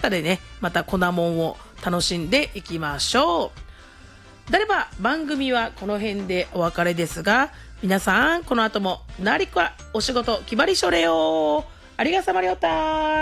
中でね、また粉もんを楽しんでいきましょう。であれば番組はこの辺でお別れですが、皆さんこの後もなりかお仕事決まりしょれよ。ありがさまりょうた。